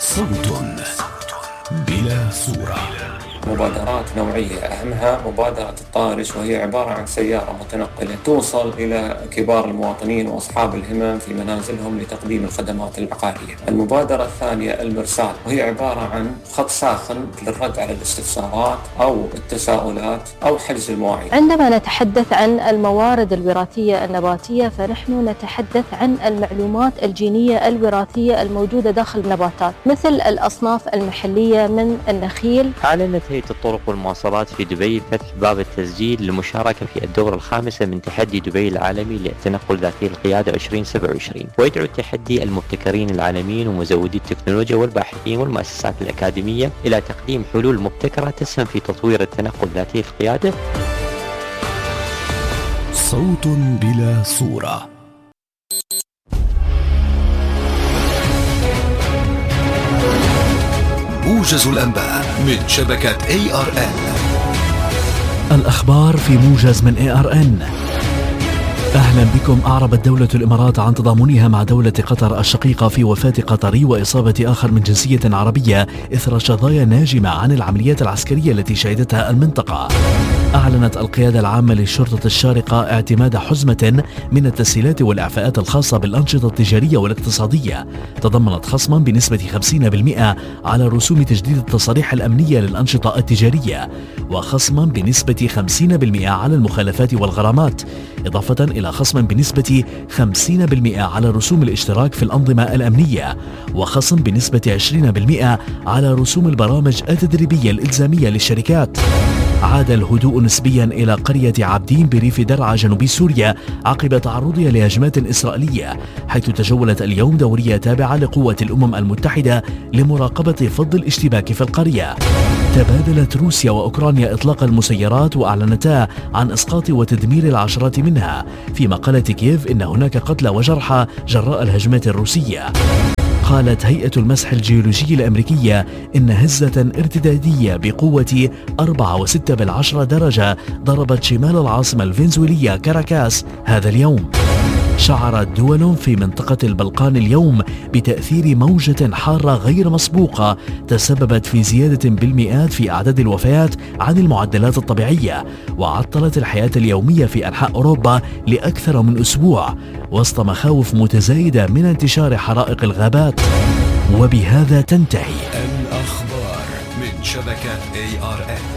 صوت بلا صورة. مبادرات نوعية أهمها مبادرة الطارش، وهي عبارة عن سيارة متنقلة توصل إلى كبار المواطنين وأصحاب الهمم في منازلهم لتقديم الخدمات العقارية. المبادرة الثانية المرسال، وهي عبارة عن خط ساخن للرد على الاستفسارات أو التساؤلات أو حجز المواعيد. عندما نتحدث عن الموارد الوراثية النباتية فنحن نتحدث عن المعلومات الجينية الوراثية الموجودة داخل النباتات، مثل الأصناف المحلية من النخيل. أعلنت هيئة الطرق والمواصلات في دبي فتح باب التسجيل للمشاركة في الدورة الخامسة من تحدي دبي العالمي للتنقل ذاتي القيادة 2027، ويدعو التحدي المبتكرين العالميين ومزودي التكنولوجيا والباحثين والمؤسسات الأكاديمية إلى تقديم حلول مبتكرة تسهم في تطوير التنقل ذاتي القيادة. صوت بلا صورة. موجز الأنباء من شبكة ARN. الأخبار في موجز من ARN. أهلا بكم. أعربت دولة الإمارات عن تضامنها مع دولة قطر الشقيقة في وفاة قطري وإصابة آخر من جنسية عربية إثر شظايا ناجمة عن العمليات العسكرية التي شهدتها المنطقة. أعلنت القيادة العامة للشرطة الشارقة اعتماد حزمة من التسهيلات والإعفاءات الخاصة بالأنشطة التجارية والاقتصادية، تضمنت خصما بنسبة 50% على رسوم تجديد التصاريح الأمنية للأنشطة التجارية، وخصما بنسبة 50% على المخالفات والغرامات، إضافة إلى خصم بنسبة 50% على رسوم الاشتراك في الأنظمة الأمنية، وخصم بنسبة 20% على رسوم البرامج التدريبية الإلزامية للشركات. عاد الهدوء نسبيا إلى قرية عابدين بريف درعا جنوب سوريا عقب تعرضها لهجمات إسرائيلية، حيث تجولت اليوم دورية تابعة لقوة الأمم المتحدة لمراقبة فض الاشتباك في القرية. تبادلت روسيا وأوكرانيا إطلاق المسيرات وأعلنتا عن إسقاط وتدمير العشرات منها، فيما قالت كييف إن هناك قتلى وجرحى جراء الهجمات الروسية. قالت هيئة المسح الجيولوجي الأمريكية إن هزة ارتدادية بقوة 4.6 درجة ضربت شمال العاصمة الفنزويلية كاراكاس هذا اليوم. شعرت دول في منطقة البلقان اليوم بتأثير موجة حارة غير مسبوقة تسببت في زيادة بالمئات في أعداد الوفيات عن المعدلات الطبيعية، وعطلت الحياة اليومية في أنحاء أوروبا لأكثر من أسبوع، وسط مخاوف متزايدة من انتشار حرائق الغابات. وبهذا تنتهي الأخبار من شبكة ARN.